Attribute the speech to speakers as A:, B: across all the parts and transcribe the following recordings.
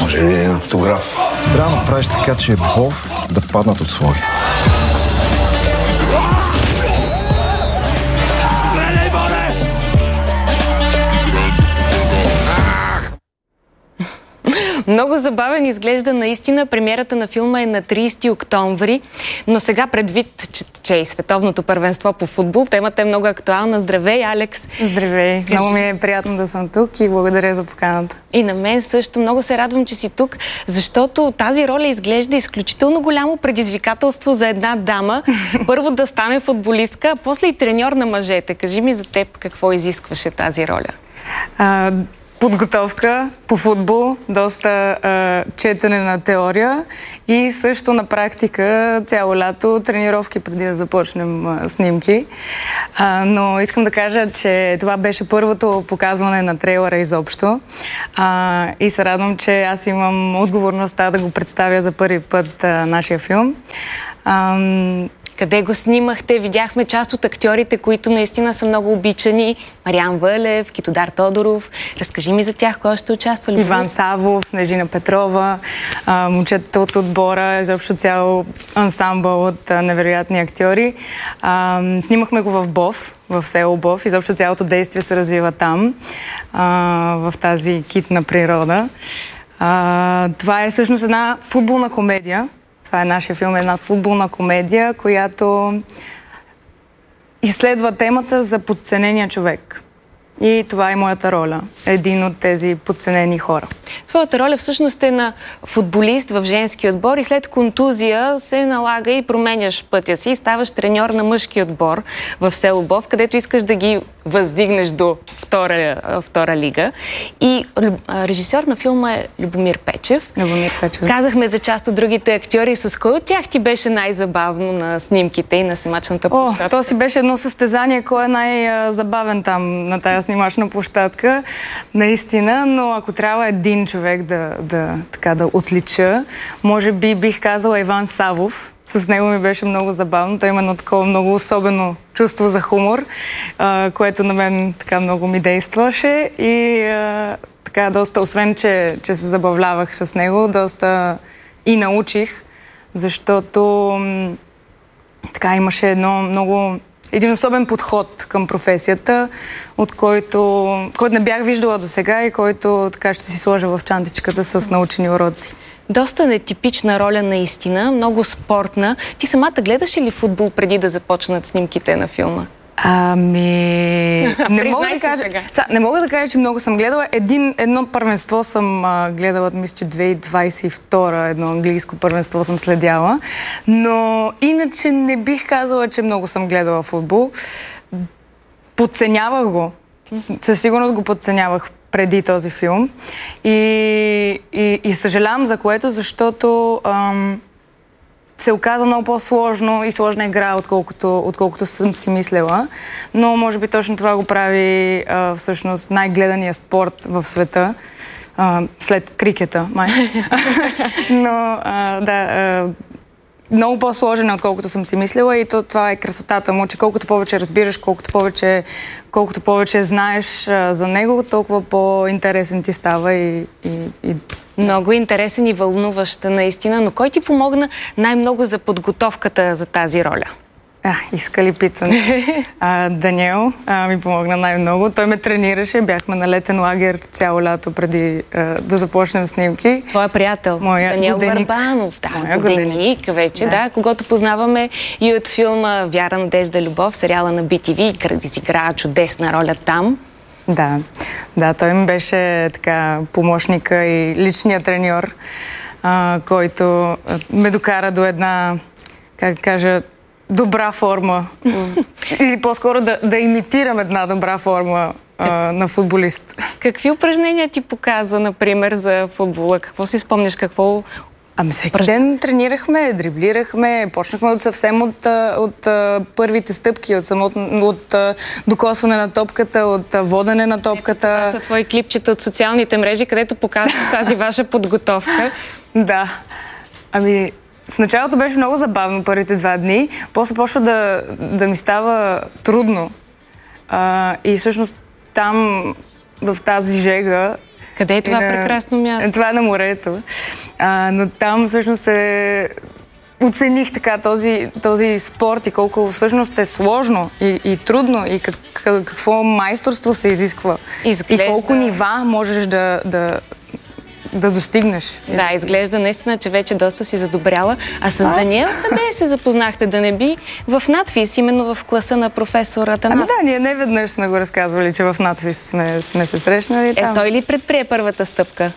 A: Може ли автограф?
B: Трябва да направиш така, че Бов да паднат от слоги.
C: Много забавен изглежда наистина. Премиерата на филма е на 30 октомври, но сега предвид, че и световното първенство по футбол, темата е много актуална. Здравей, Алекс!
D: Здравей! Много ми е приятно да съм тук и благодаря за поканата.
C: И на мен също. Много се радвам, че си тук, защото тази роля изглежда изключително голямо предизвикателство за една дама. Първо да стане футболистка, а после и треньор на мъжете. Кажи ми за теб какво изискваше тази роля.
D: Подготовка по футбол, доста четене на теория и също на практика цяло лято тренировки преди да започнем снимки. Но искам да кажа, че това беше първото показване на трейлера изобщо и се радвам, че аз имам отговорността да го представя за първи път нашия филм.
C: Къде го снимахте? Видяхме част от актьорите, които наистина са много обичани. Мариан Вълев, Китодар Тодоров. Разкажи ми за тях, кой ще участва ли?
D: Иван Савов, Снежина Петрова, момчета от отбора, изобщо цял ансамбъл от невероятни актьори. Снимахме го в Бов, в село Бов. Изобщо цялото действие се развива там, в тази китна природа. Това е всъщност една футболна комедия. Това е нашия филм, една футболна комедия, която изследва темата за подценения човек. И това е моята роля. Един от тези подценени хора.
C: Своята роля всъщност е на футболист в женски отбор и след контузия се налага и променяш пътя си и ставаш треньор на мъжки отбор в село Бов, където искаш да ги въздигнеш до втора лига. И режисьор на филма е Любомир Печев.
D: Любомир Печев.
C: Казахме за част от другите актьори. С кой от тях ти беше най-забавно на снимките и на снимачната площадка?
D: То си беше едно състезание, кой е най-забавен там на тази снимачна площадка. Наистина, но ако трябва един човек да отлича, може би бих казала Иван Савов. С него ми беше много забавно. Той има едно такова много особено чувство за хумор, което на мен така много ми действаше и така доста, освен че се забавлявах с него, доста и научих, защото така имаше един особен подход към професията, от който не бях виждала до сега и който така ще си сложа в чантичката с научени уроци.
C: Доста нетипична роля наистина, много спортна. Ти самата гледаш ли футбол преди да започнат снимките на филма?
D: Не мога да кажа, че много съм гледала. Едно първенство съм гледала, мисля, че 2022, едно английско първенство съм следяла. Но иначе не бих казала, че много съм гледала футбол. Подценявах го. Със сигурност го подценявах преди този филм. И съжалявам за което, защото се оказа много по-сложно и сложна игра, отколкото съм си мислела. Но може би точно това го прави всъщност най-гледания спорт в света. След крикета, май. Но много по-сложен, отколкото съм си мислила и това е красотата му, че колкото повече разбираш, колкото повече знаеш за него, толкова по-интересен ти става и...
C: Много интересен и вълнуващ наистина, но кой ти помогна най-много за подготовката за тази роля?
D: Иска ли питане? Даниел ми помогна най-много. Той ме тренираше, бяхме на летен лагер цяло лято преди да започнем снимки.
C: Твоя приятел, Даниел Върбанов. Да, годеник вече, да, когато познаваме и от филма Вяра, надежда, любов, сериала на BTV, изигра чудесна роля там.
D: Да, той ми беше така помощника и личният треньор, който ме докара до една, как да кажа, добра форма. Или по-скоро да имитирам една добра форма на футболист.
C: Какви упражнения ти показа, например, за футбола? Какво си спомняш?
D: Всеки ден тренирахме, дриблирахме, почнахме съвсем от първите стъпки, от докосване на топката, от водене на топката.
C: Това са твои клипчета от социалните мрежи, където показваш тази ваша подготовка.
D: Да. В началото беше много забавно първите 2 дни, после почва да ми става трудно. И всъщност там, в тази жега,
C: Къде е това прекрасно място?
D: Това е на морето. Но там всъщност оцених така този спорт и колко всъщност е сложно и трудно и какво майсторство се изисква.
C: Изглежда...
D: И колко нива можеш да достигнеш.
C: Да, изглежда наистина, че вече доста си задобряла. А с Даниел къде се запознахте? Да не би в надвис, именно в класа на професор Атанас?
D: Да, ние не веднъж сме го разказвали, че в надвис сме се срещнали.
C: Той ли предприе първата стъпка?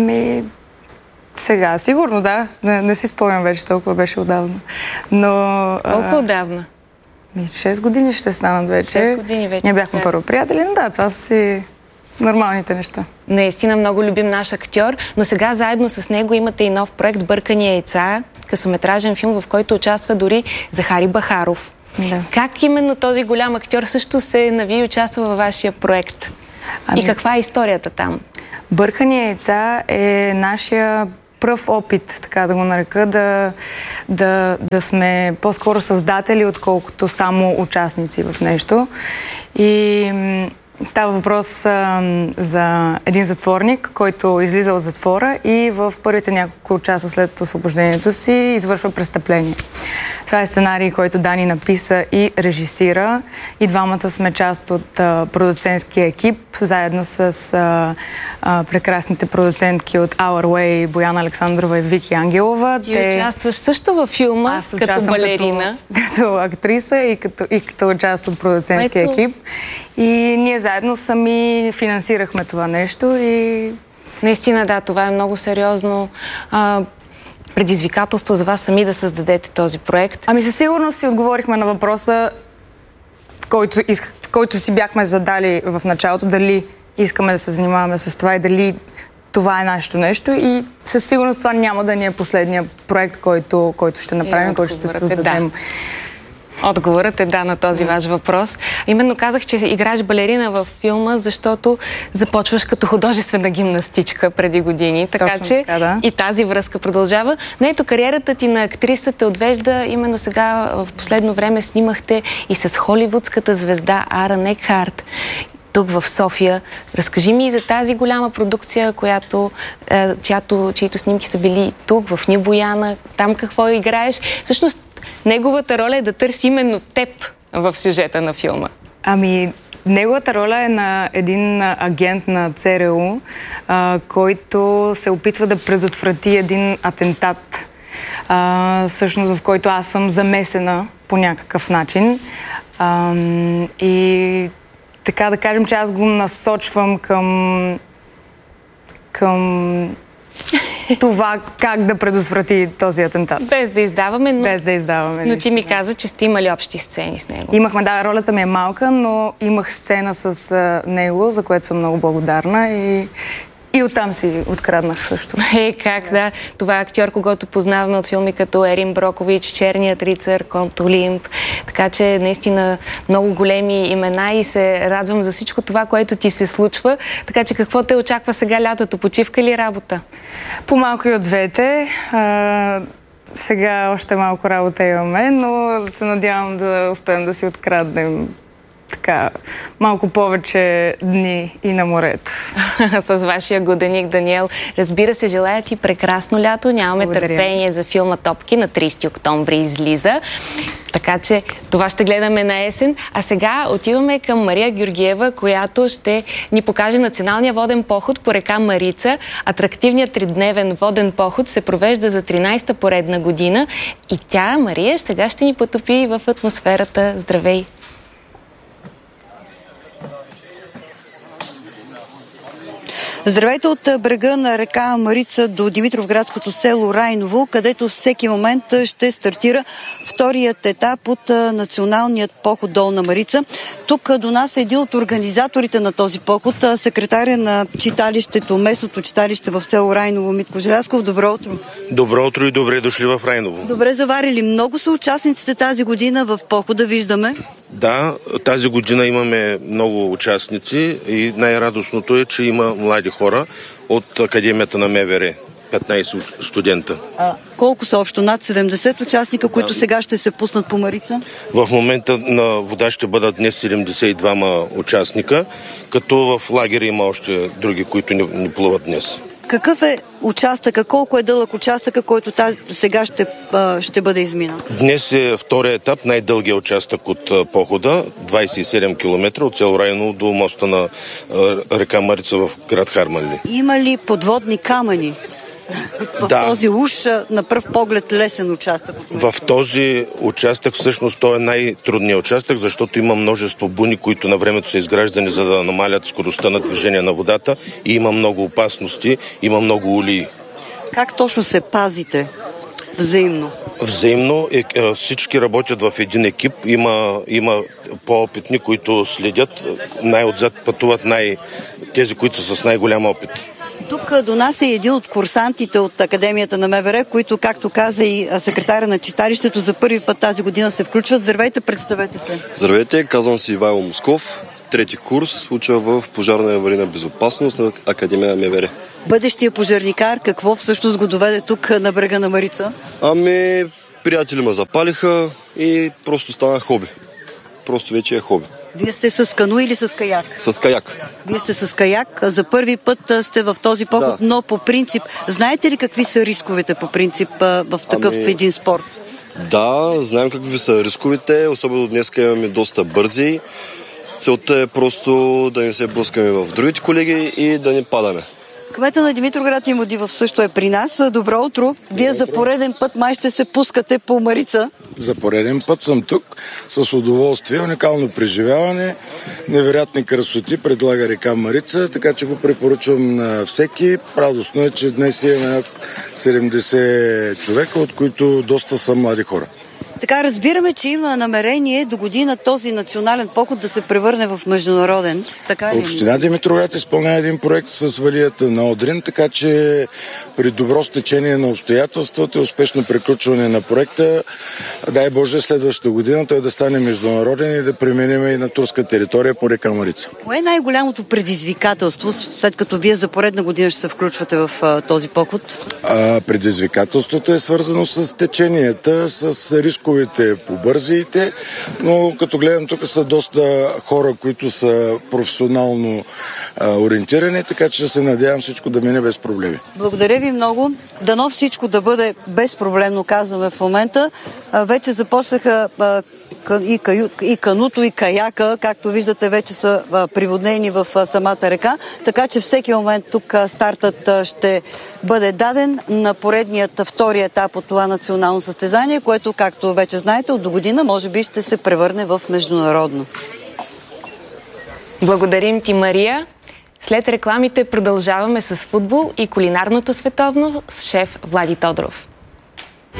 D: Сега, сигурно да. Не си спомням вече, толкова беше отдавна. Но...
C: Колко отдавна?
D: 6 години ще станат вече.
C: 6 години вече.
D: Ние бяхме първо приятели, но да, това са си нормалните неща.
C: Наистина много любим наш актьор, но сега заедно с него имате и нов проект "Бъркани яйца", късометражен филм, в който участва дори Захари Бахаров.
D: Да.
C: Как именно този голям актьор също се нави и участва във вашия проект? И каква е историята там?
D: "Бъркани яйца" е нашия пръв опит, така да го нарека, да сме по-скоро създатели, отколкото само участници в нещо. И става въпрос за един затворник, който излиза от затвора и в първите няколко часа след освобождението си извършва престъпление. Това е сценарий, който Дани написа и режисира. И двамата сме част от продуцентския екип, заедно с прекрасните продуцентки от Our Way, Бояна Александрова и Вики Ангелова.
C: Ти участваш също във филма като балерина.
D: Като актриса и като част от продуцентския екип. И ние заедно сами финансирахме това нещо и...
C: Наистина, да, това е много сериозно предизвикателство за вас сами да създадете този проект.
D: Със сигурност си отговорихме на въпроса, който си бяхме задали в началото, дали искаме да се занимаваме с това и дали това е нашето нещо. И със сигурност това няма да ни е последния проект, който ще направим, който ще създадем.
C: Отговорът е да на този ваш въпрос. Именно казах, че играеш балерина във филма, защото започваш като художествена гимнастичка преди години. Така че и тази връзка продължава. Но ето, кариерата ти на актриса те отвежда. Именно сега в последно време снимахте и с холивудската звезда Арън Екхарт тук в София. Разкажи ми и за тази голяма продукция, чието снимки са били тук, в Ню Бояна. Там какво играеш? Всъщност, неговата роля е да търси именно теб в сюжета на филма.
D: Неговата роля е на един агент на ЦРУ, който се опитва да предотврати един атентат, всъщност в който аз съм замесена по някакъв начин. И така да кажем, че аз го насочвам към това как да предотврати този атентат.
C: Без да издаваме,
D: но
C: ти ми каза, че сте имали общи сцени с него.
D: Имахме, да, ролята ми е малка, но имах сцена с него, за което съм много благодарна и оттам си откраднах също.
C: Да. Това е актьор, когото познаваме от филми като Ерин Брокович, Черният рицар, Конт Олимп. Така че наистина много големи имена и се радвам за всичко това, което ти се случва. Така че какво те очаква сега лятото? Почивка или работа?
D: По-малко и от двете. Сега още малко работа имаме, но се надявам да успеем да си откраднем така малко повече дни и на морето.
C: С вашия годеник Даниел. Разбира се, желая ти прекрасно лято. Нямаме търпение за филма "Топки", на 30 октомври излиза. Така че това ще гледаме на есен. А сега отиваме към Мария Георгиева, която ще ни покаже националния воден поход по река Марица. Атрактивният 3-дневен воден поход се провежда за 13-та поредна година. И тя, Мария, сега ще ни потопи в атмосферата. Здравей!
A: Здравейте от брега на река Марица до Димитровградското село Райново, където всеки момент ще стартира вторият етап от националният поход Долна Марица. Тук до нас е един от организаторите на този поход, секретаря на читалището, местното читалище в село Райново, Митко Желязков. Добро утро!
E: Добро утро и добре дошли в Райново.
A: Добре заварили. Много са участниците тази година в похода, виждаме.
E: Да, тази година имаме много участници и най-радостното е, че има млади хора от Академията на МВР. 15 студента.
A: Колко са общо? Над 70 участника, които сега ще се пуснат по Марица?
E: В момента на вода ще бъдат днес 72 участника, като в лагера има още други, които не плуват днес.
A: Какъв е участъка, колко е дълъг участъка, който сега ще бъде изминат?
E: Днес е втория етап, най-дългия участък от похода, 27 км от село Райново до моста на река Марица в град Харманли.
A: Има ли подводни камъни? В този уж на пръв поглед лесен участък?
E: В този участък всъщност той е най-трудният участък, защото има множество буни, които на времето са изграждани, за да намалят скоростта на движение на водата и има много опасности, има много улии.
A: Как точно се пазите взаимно?
E: Взаимно всички работят в един екип. Има по-опитни, които следят. Най-отзад пътуват тези, които са с най-голям опит.
A: Тук до нас е един от курсантите от Академията на МВР, които, както каза и секретаря на читалището, за първи път тази година се включват. Здравейте, представете се.
F: Здравейте, казвам се Ивайло Москов. Трети курс, уча в пожарна и аварийна безопасност на Академия на МВР.
A: Бъдещия пожарникар, какво всъщност го доведе тук на брега на Марица?
F: Приятели ме запалиха и просто стана хоби. Просто вече е хоби.
A: Вие сте с кану или с каяк?
F: С каяк.
A: Вие сте с каяк. За първи път сте в този поход, но по принцип, знаете ли какви са рисковете по принцип в такъв един спорт?
F: Да, знаем какви са рисковете, особено днес имаме доста бързи. Целта е просто да не се блъскаме в другите колеги и да не падаме.
A: Кмета на Димитровград Иво Дивов също е при нас. Добро утро. Вие за пореден път май ще се пускате по Марица.
G: За пореден път съм тук с удоволствие, уникално преживяване, невероятни красоти предлага река Марица, така че го препоръчвам на всеки. Радостно е, че днес имаме над 70 човека, от които доста са млади хора.
A: Така, разбираме, че има намерение до година този национален поход да се превърне в международен. Така ли?
G: Община Димитровград изпълнява един проект с валията на Одрин, така че при добро стечение на обстоятелствата и успешно приключване на проекта, дай Боже следващата година той да стане международен и да преминем и на турска територия по река Марица.
A: Кое е най-голямото предизвикателство, след като вие за поредна година ще се включвате в този поход?
G: Предизвикателството е свързано с теченията, с рисковете по бързиите, но като гледам тук са доста хора, които са професионално ориентирани, така че се надявам всичко да мине без проблеми.
A: Благодаря ви много. Дано всичко да бъде безпроблемно, казваме в момента. Вече започнаха и кануто, и каяка, както виждате, вече са приводнени в самата река, така че всеки момент тук стартът ще бъде даден на поредният втори етап от това национално състезание, което, както вече знаете, от до година може би ще се превърне в международно.
C: Благодарим ти, Мария. След рекламите продължаваме с футбол и кулинарното световно с шеф Влади Тодоров.